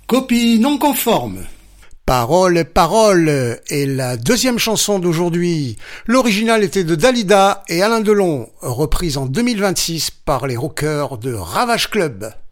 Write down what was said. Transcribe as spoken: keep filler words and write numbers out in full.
Copie non conforme. Parole, parole est la deuxième chanson d'aujourd'hui. L'original était de Dalida et Alain Delon, reprise en deux mille vingt-six par les rockers de Ravage Club.